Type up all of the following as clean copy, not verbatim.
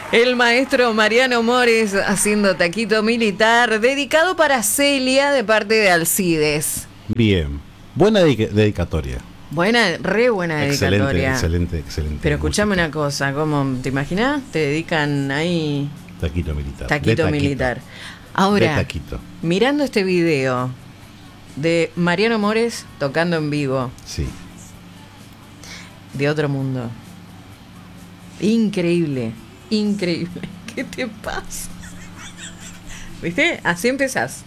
El maestro Mariano Mores haciendo Taquito Militar, dedicado para Celia de parte de Alcides. Bien, buena dedicatoria. Re buena dedicatoria. Excelente. Pero escuchame música. una cosa, ¿cómo te imaginas? Te dedican ahí Taquito Militar. Taquito Militar. Ahora, de Taquito. mirando este video de Mariano Mores tocando en vivo, Sí. de otro mundo. Increíble. ¿Qué te pasa? ¿Viste? Así empezás.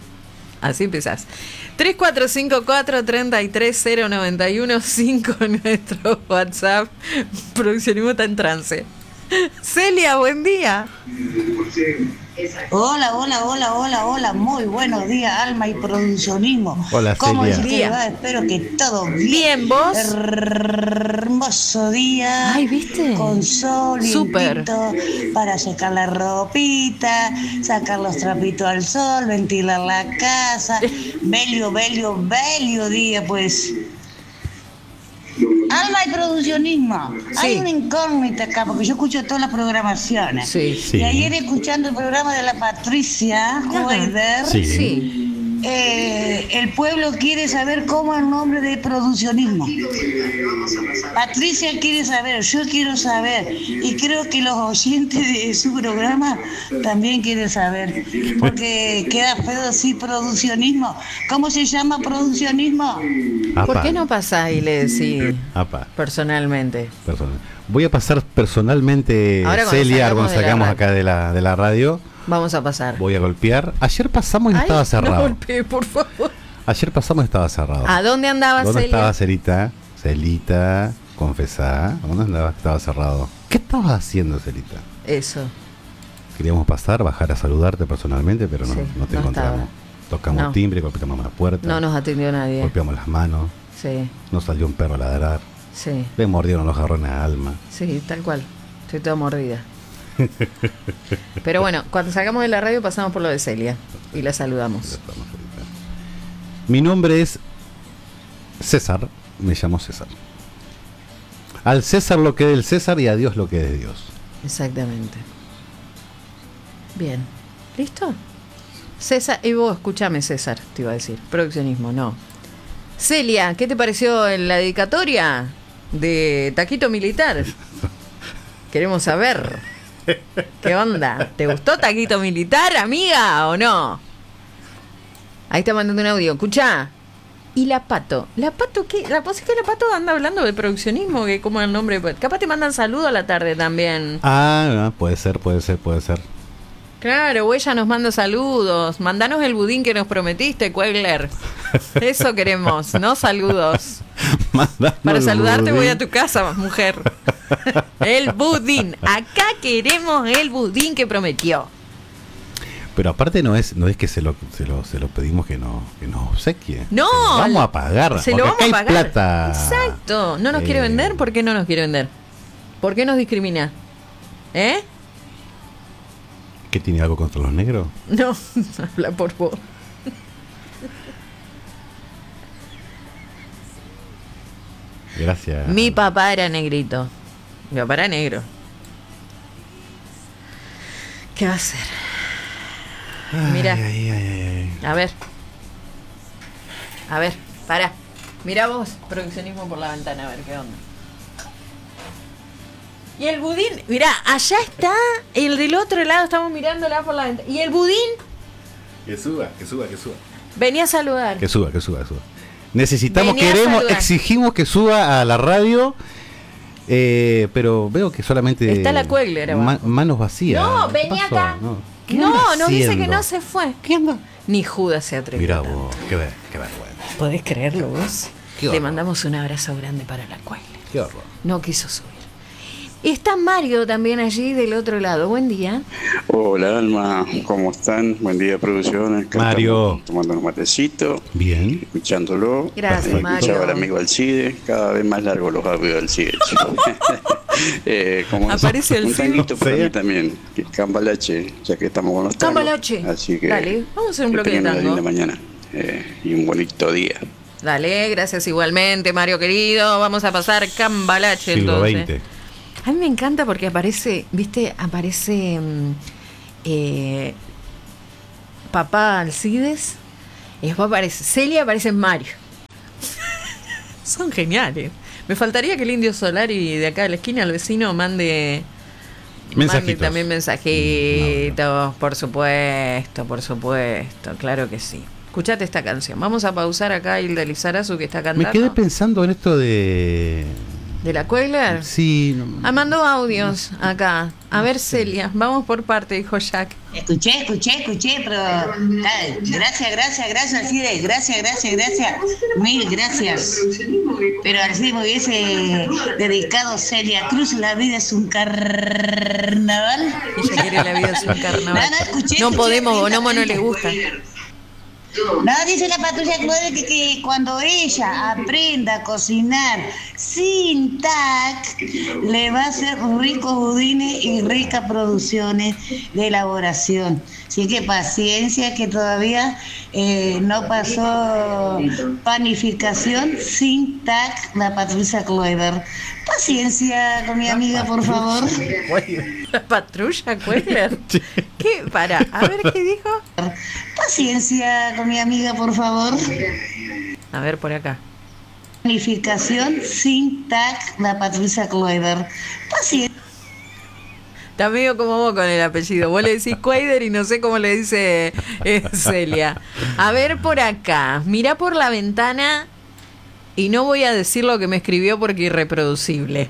3454-330915 nuestro WhatsApp. Produccionismo está en trance. Celia, buen día. Hola, muy buenos días, alma y produccionismo. Hola, ¿Cómo Celia. va? Espero que todo bien. Bien, ¿vos? Hermoso día. Ay, ¿viste? Con sol Súper. limpito para secar la ropita, sacar los trapitos al sol, ventilar la casa. Bello día, pues. Alma y produccionismo. Sí. Hay una incógnita acá, porque yo escucho todas las programaciones. Sí. Sí. Y ayer escuchando el programa de la Patricia Weider, Sí. el pueblo quiere saber cómo es el nombre de produccionismo. Patricia quiere saber, yo quiero saber, y creo que los oyentes de su programa también quieren saber, porque queda feo decir produccionismo. ¿Cómo se llama produccionismo? ¿Por qué no pasás y le decís personalmente? Voy a pasar personalmente, Ahora cuando Celia, sacamos cuando de la sacamos radio. acá de la radio. Vamos a pasar. Voy a golpear. Ayer pasamos y estaba cerrado. No golpeé, por favor. Ayer pasamos y estaba cerrado. ¿A dónde andaba ¿Dónde Celia? estaba Celita? Celita, confesá. ¿Dónde andaba? Estaba cerrado. ¿Qué estabas haciendo, Celita? Eso. Queríamos pasar, bajar a saludarte personalmente, pero no, Sí, no te no encontramos. estaba. Tocamos No. timbre, golpeamos la puerta. No nos atendió nadie. Golpeamos las manos. Sí, Nos salió un perro a ladrar. sí, Le mordieron los jarrones a Alma. sí, tal cual. Estoy toda mordida. Pero bueno, cuando salgamos de la radio pasamos por lo de Celia y la Ya saludamos. estamos, Celita. Mi nombre es César. Me llamo César. Al César lo que es del César y a Dios lo que es de Dios. Exactamente. Bien. ¿Listo? César, y vos, escúchame, César, te iba a decir. Produccionismo, no. Celia, ¿qué te pareció en la dedicatoria de Taquito Militar? Queremos saber. ¿Qué onda? ¿Te gustó Taquito Militar, amiga, o no? Ahí está mandando un audio. Escuchá. ¿Y la Pato? ¿La Pato qué? La cosa es que la Pato anda hablando de produccionismo, que como el nombre. Capaz te mandan saludo a la tarde también. Puede ser. Claro, o ella nos manda saludos. Mandanos el budín que nos prometiste, Cuegler. Eso queremos, no saludos. Mandanos Para el saludarte budín. voy a tu casa, mujer. El budín. Acá queremos el budín que prometió. Pero aparte no es que se lo pedimos que nos obsequie. No, Se lo vamos a pagar. Se lo porque vamos a acá hay pagar. plata. Exacto. ¿No nos quiere vender? ¿Por qué no nos quiere vender? ¿Por qué nos discrimina? ¿Eh? ¿Qué tiene algo contra los negros? No, habla por vos. Gracias. Mi papá era negrito. Mi papá era negro. ¿Qué va a hacer? Mira. Ay. A ver, para. Mira vos, produccionismo por la ventana, a ver qué onda. Y el budín, mirá, allá está, el del otro lado, estamos mirándola por la ventana. Y el budín, Que suba. venía a saludar. Que suba. Necesitamos, Venía a queremos, saludar. exigimos que suba a la radio. Pero veo que solamente Está la Cuegler abajo. manos vacías. No, ¿Qué venía pasó? acá. ¿Qué anda No, nos dice que haciendo? no se fue. ¿Qué anda? Ni Judas se atrevió. Mirá tanto. vos, qué vergüenza. ¿Podés creerlo vos? Qué Le horror. mandamos un abrazo grande para la Cuegler. Qué horror. No quiso subir. Está Mario también allí del otro lado. Buen día. Hola Alma, ¿cómo están? Buen día producciones. Acá Mario. estamos tomando un matecito, Bien. escuchándolo. Gracias, Mario. Escuchaba al amigo Alcide, cada vez más largos los audios de Alcide. Como Aparece un Alcide. tanguito para Sí. mí también, que Cambalache, ya que estamos con los tangos. Cambalache. Así que Dale, vamos a hacer un que bloque de tengan una tango. linda mañana y un bonito día. Dale, gracias igualmente, Mario querido. Vamos a pasar Cambalache Siglo entonces. XX. A mí me encanta porque aparece, ¿viste? Aparece papá Alcides y después aparece Celia, aparece Mario. Son geniales. Me faltaría que el Indio Solari de acá de la esquina, el vecino, mande también mensajitos. No. Por supuesto, claro que sí. Escuchate esta canción. Vamos a pausar acá Hilda Lizarazu que está cantando. Me quedé pensando en esto de la Cuegler. Sí. Mandó audios acá. A ver, Celia, vamos por parte, dijo Jack. Escuché, pero gracias, Alcides, gracias, mil gracias. Pero Alcides me hubiese dedicado Celia Cruz, la vida es un carnaval. Ella quiere la vida es un carnaval. Escuché, podemos, Bonomo no le gusta. No, dice la patrulla Cloeder que cuando ella aprenda a cocinar sin TAC, le va a hacer ricos budines y ricas producciones de elaboración. Así que paciencia, que todavía no pasó panificación sin TAC la patrulla Cloeder. Paciencia con mi amiga, por favor. ¿La patrulla Cloeder? ¿Qué? Para, a ver qué dijo. Paciencia con mi amiga, por favor. A ver, por acá. Planificación sin TAC, la patrulla Cloeder. Paciencia. Está medio como vos con el apellido. Vos le decís Cuader y no sé cómo le dice Celia. A ver, por acá. Mirá por la ventana y no voy a decir lo que me escribió porque irreproducible.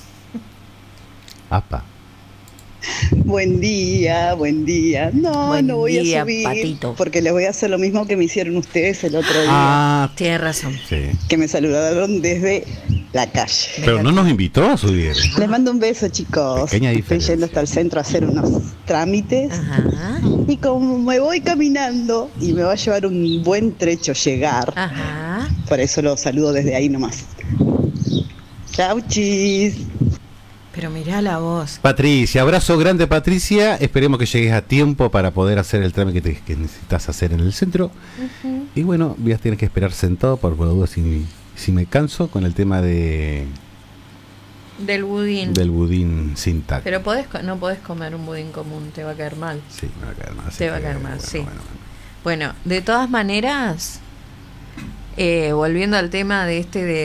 Apa. Buen día. No voy a subir, Patito. porque les voy a hacer lo mismo que me hicieron ustedes el otro día. Tienes razón. Sí. Que me saludaron desde la calle. Pero no nos invitó a subir. Les mando un beso, chicos. Pequeña Estoy diferencia. yendo hasta el centro a hacer unos trámites. Ajá. Y como me voy caminando y me va a llevar un buen trecho llegar, Ajá. por eso los saludo desde ahí nomás. Chau, chis. Pero mirá la voz. Patricia, abrazo grande, Patricia. Esperemos que llegues a tiempo para poder hacer el trámite que necesitas hacer en el centro. Uh-huh. Y bueno, voy a tener que esperar sentado por la duda si me canso con el tema del budín sin TAC. Pero no podés comer un budín común, te va a caer mal. Sí, me va a caer mal. Te va a caer mal, sí. Bueno, de todas maneras, volviendo al tema de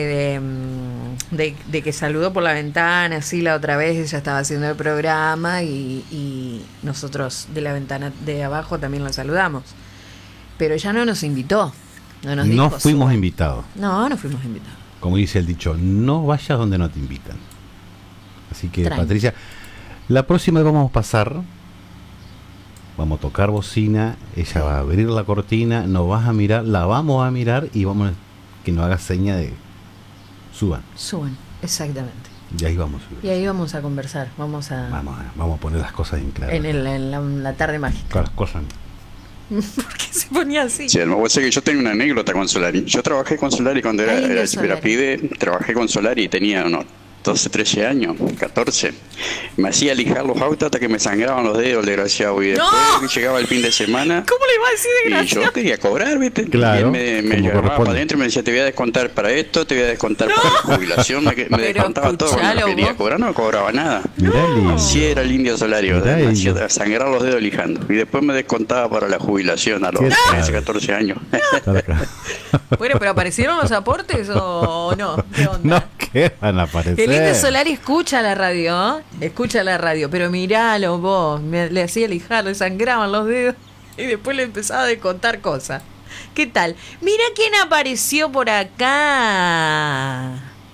de que saludó por la ventana, así la otra vez ella estaba haciendo el programa y nosotros de la ventana de abajo también la saludamos. Pero ella no nos invitó. No fuimos invitados. No fuimos invitados. Como dice el dicho, no vayas donde no te invitan. Así que, tranqui. Patricia, la próxima vez vamos a pasar, vamos a tocar bocina, ella va a abrir la cortina, nos vas a mirar, la vamos a mirar y vamos a que nos haga seña de suban, exactamente. Y ahí vamos a subir. Y ahí vamos a conversar, vamos a poner las cosas en claro. En la tarde mágica. Todas las cosas. ¿Por qué se ponía así? Sí, me voy a decir que yo tengo una anécdota con Solari. Yo trabajé con Solari cuando era pibe, trabajé con Solari y tenía 12, 13 años, 14. Me hacía lijar los autos hasta que me sangraban los dedos, desgraciado. Y después llegaba el fin de semana. ¿Cómo le iba a decir desgraciado? Y yo quería cobrar, ¿viste? Claro. Y él me llevaba para adentro y me decía, te voy a descontar para esto, te voy a descontar para la jubilación. Me descontaba todo. Cuando quería cobrar no cobraba nada. Sí, era el Indio Solario. Me hacía sangrar los dedos lijando. Y después me descontaba para la jubilación a los 13, 14 años. Bueno, pero ¿aparecieron los aportes o no? ¿Qué onda? No quedan a aparecer. El Indio Solari escucha la radio, pero miralo vos, le hacía lijar, le sangraban los dedos y después le empezaba a descontar cosas. ¿Qué tal? Mira quién apareció por acá.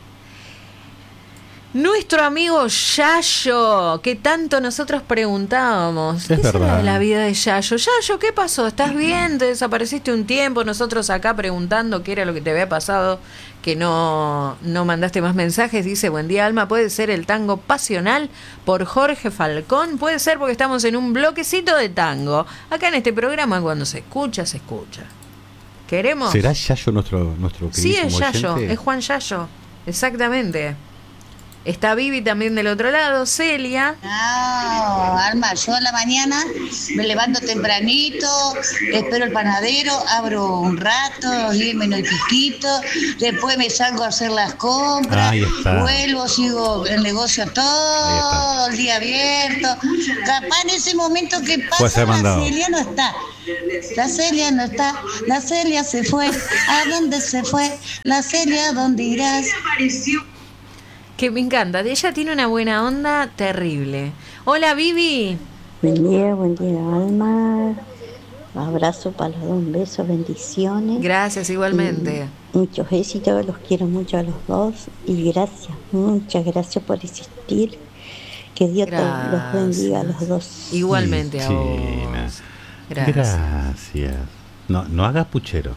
Nuestro amigo Yayo, que tanto nosotros preguntábamos. ¿Qué será de la vida de Yayo? Yayo, ¿qué pasó? ¿Estás bien? ¿Te desapareciste un tiempo? Nosotros acá preguntando qué era lo que te había pasado, que no mandaste más mensajes. Dice, buen día, Alma, ¿puede ser el tango Pasional por Jorge Falcón? Puede ser porque estamos en un bloquecito de tango. Acá en este programa cuando se escucha, se escucha. ¿Queremos? ¿Será Yayo nuestro querido? Sí, es Yayo, es Juan Yayo, exactamente. Está Vivi también del otro lado, Celia. No, Alma, yo a la mañana me levanto tempranito, espero el panadero, abro un rato, 10 menos y piquito, después me salgo a hacer las compras, vuelvo, sigo el negocio todo el día abierto. Capaz en ese momento que pasa, la Celia no está. La Celia no está, la Celia se fue. ¿A dónde se fue? La Celia, ¿a dónde irás? Que me encanta, ella tiene una buena onda terrible. Hola, Vivi. Buen día, Alma. Abrazo para los dos, un beso, bendiciones. Gracias, igualmente. Muchos éxitos, los quiero mucho a los dos. Y gracias, muchas gracias por existir. Que Dios los bendiga a los dos. Igualmente a vos. Gracias. No hagas puchero.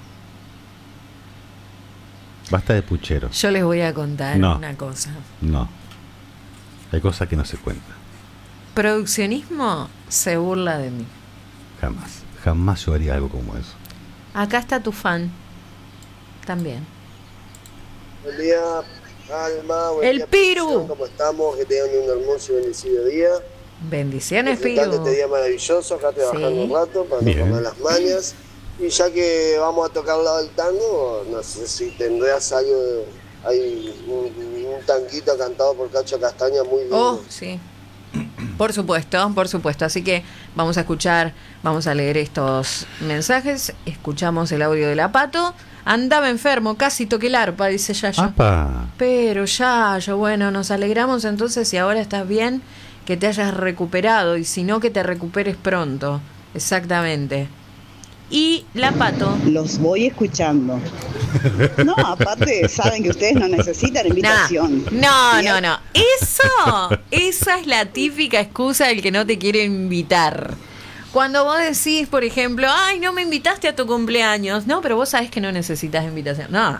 Basta de puchero. Yo les voy a contar una cosa. No. Hay cosas que no se cuentan. Produccionismo se burla de mí. Jamás yo haría algo como eso. Acá está tu fan. También. Buen día, Alma. Buen día, Piru. ¿Cómo estamos? Que tengan un hermoso y bendecido día. Bendiciones, Piru. Este día maravilloso. Acá trabajando un rato para no comer las mañas. Y ya que vamos a tocar al lado del tango, no sé si tendrás algo, hay un tanguito cantado por Cacho Castaña muy lindo. Oh, sí. Por supuesto. Así que vamos a escuchar, vamos a leer estos mensajes. Escuchamos el audio de la Pato. Andaba enfermo, casi toqué el arpa, dice Yayo. ¡Apa! Pero Yayo, bueno, nos alegramos entonces si ahora estás bien, que te hayas recuperado. Y si no, que te recuperes pronto. Exactamente. Y la Pato. Los voy escuchando. No, aparte saben que ustedes no necesitan invitación. No. Esa es la típica excusa del que no te quiere invitar. Cuando vos decís, por ejemplo, ay, no me invitaste a tu cumpleaños. No, pero vos sabés que no necesitas invitación. No.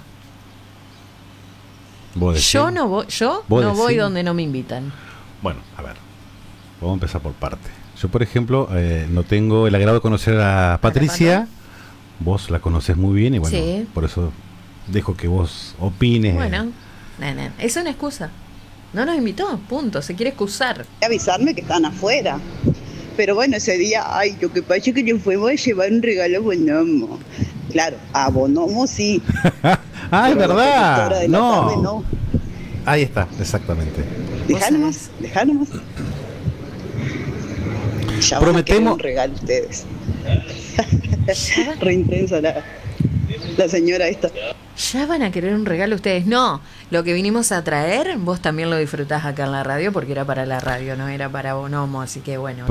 Yo no voy donde no me invitan. Bueno, a ver. Vamos a empezar por parte. Yo, por ejemplo, no tengo el agrado de conocer a Patricia. Vos la conocés muy bien y bueno, por eso dejo que vos opines. Bueno, es una excusa. No nos invitó, punto. Se quiere excusar. Avisarme que están afuera. Pero bueno, ese día, lo que pasa es que nos fuimos a llevar un regalo a Bonomo. Claro, a Bonomo sí. Es verdad. Tarde, no. Ahí está, exactamente. Dejá nomás. Ya prometemos un regalo ustedes. Re intensa la señora esta. Ya van a querer un regalo ustedes. No, lo que vinimos a traer, vos también lo disfrutás acá en la radio porque era para la radio, no era para Bonomo, así que bueno.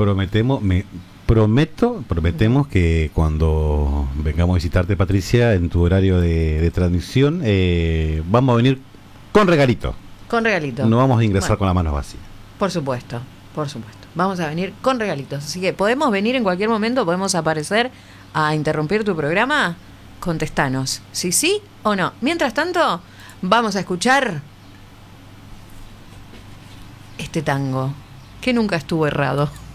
Prometemos que cuando vengamos a visitarte, Patricia, en tu horario de transmisión, vamos a venir con regalito. Con regalito. No vamos a ingresar con las manos vacías. Por supuesto. Vamos a venir con regalitos. Así que podemos venir en cualquier momento, podemos aparecer a interrumpir tu programa. Contestanos, si sí o no. Mientras tanto, vamos a escuchar este tango que nunca estuvo errado.